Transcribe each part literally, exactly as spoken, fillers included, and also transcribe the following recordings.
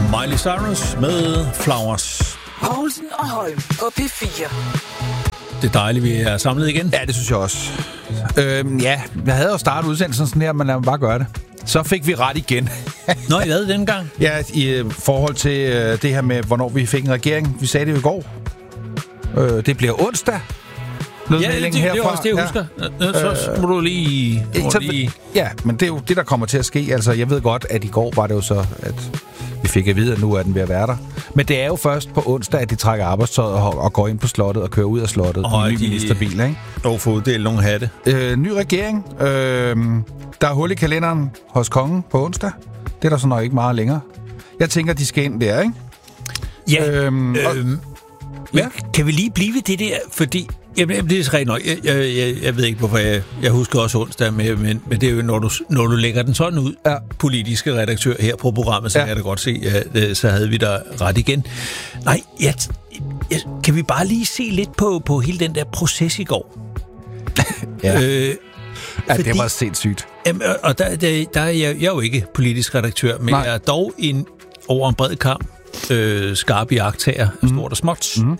Miley Cyrus med Flowers. Poulsen og Holm på P fire. Det er dejligt, vi er samlet igen. Ja, det synes jeg også. Øhm, ja, jeg havde jo startet udsendelsen sådan her, men lad mig bare gøre det. Så fik vi ret igen. Nå, I havde den gang? Ja, i øh, forhold til øh, det her med, hvornår vi fik en regering. Vi sagde det jo i går. Øh, det bliver onsdag. Ja, det, det er også det, jeg husker. Ja. Så må du lige... Må så, lige... Ja, men det er jo det, der kommer til at ske. Altså, jeg ved godt, at i går var det jo så, at vi fik at vide, at nu er den ved at være der. Men det er jo først på onsdag, at de trækker arbejdstøjet og, og går ind på slottet og kører ud af slottet. Og en ny de... ministerbil, ikke? Og få uddelt nogle hatte. Øh, ny regering. Øh, der er hul i kalenderen hos kongen på onsdag. Det er der så nok ikke meget længere. Jeg tænker, de skal ind der, ikke? Ja. Øhm, og, øhm, ja. Kan vi lige blive ved det der? Fordi... Jamen, det er rigtig nok. Jeg, jeg, jeg, jeg ved ikke, hvorfor jeg... Jeg husker også onsdag, men, men, men det er jo, når du, når du lægger den sådan ud, ja. Politiske redaktør her på programmet, så ja. Kan jeg da godt se, at så havde vi der ret igen. Nej, jeg, jeg, kan vi bare lige se lidt på, på hele den der proces i går? ja. Øh, ja, fordi, det var sindssygt. Jamen, og der, der, der er jeg, jeg er jo ikke politisk redaktør, men Nej. Jeg er dog en, over en bred kamp øh, skarp iagttager, mm. stort og småt. Mm.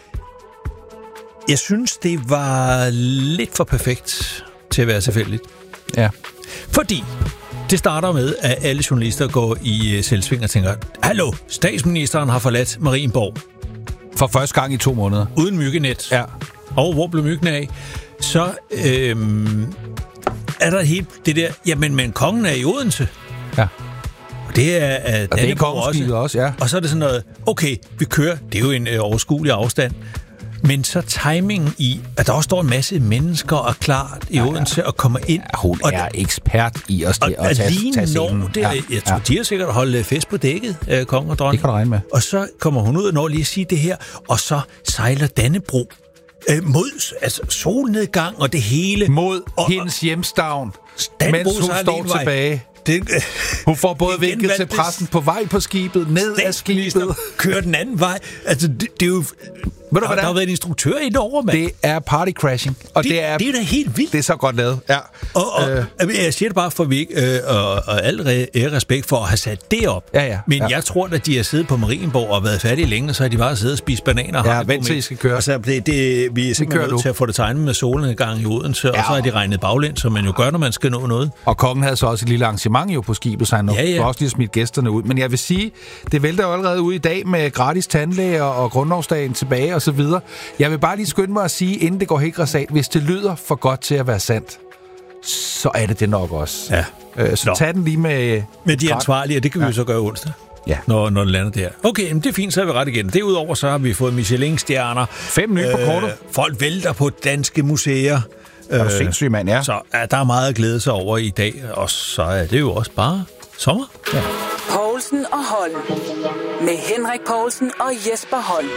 Jeg synes, det var lidt for perfekt til at være tilfældigt. Ja. Fordi det starter med, at alle journalister går i selvsving og tænker, hallo, statsministeren har forladt Marienborg. For første gang i to måneder. Uden myggenet. Ja. Og hvor blev myggen af? Så øhm, er der helt det der, jamen, men kongen er i Odense. Ja. Og det er, at og det er kongeskibet også, ja. Og så er det sådan noget, okay, vi kører, det er jo en øh, overskuelig afstand. Men så timingen i, at der også står en masse mennesker og er klar i ja, Odense ja. Og kommer ind. Ja, hun og er ekspert i at, og, at tage, lige tage scenen. når, det, ja, jeg tror, ja. De har sikkert holdt fest på dækket, øh, kongen og dronning. Det kan du regne med. Og så kommer hun ud og når lige at sige det her, og så sejler Dannebro øh, mod altså solnedgang og det hele. Mod og, hendes hjemstavn, Dannebro, mens hun står tilbage. Det, øh, hun får både vinket til pressen på vej på skibet, ned af skibet. Kører den anden vej. Altså, det, det er jo... Ved du, der, der har været en instruktør i det over, mand. Det er party crashing. Og det, det, er, det er da helt vildt. Det er så godt lavet. Ja. Og, og øh. jeg siger det bare for vi ikke, øh, og, og al re- respekt for at have sat det op. Ja, ja, men ja. jeg tror, at de har siddet på Marienborg og været færdige længe, og så har de bare siddet og spist bananer. Og ja, vent til I skal køre. Og så det, det, vi er simpelthen nødt til at få det tegnet med solnedgang i Odense, ja. Og så har de regnet baglæns, som man jo gør, når man skal nå noget. Og kongen havde så også et lille arrangement jo på skibet, så han ja, ja. også lige smidt gæsterne ud. Men jeg vil sige, det vælter jo allerede ud i dag med gratis tandlæger og grundlovsdagen tilbage og så videre. Jeg vil bare lige skynde mig at sige, inden det går helt græsat, hvis det lyder for godt til at være sandt, så er det det nok også. Ja. Øh, så Nå. Tag den lige med... Med de ansvarlige, det kan vi ja. jo så gøre onsdag. Ja. Når, når det lander der. Okay, men det er fint, så er vi ret igen. Derudover så har vi fået Michelin-stjerner. Fem nye øh, på kortet. Folk vælter på danske museer. Er du sindssyg, mand, ja. Så ja, der er meget at glæde sig over i dag, og så er det jo også bare sommer. Ja. Poulsen og Holm. Med Henrik Poulsen og Jesper Holm.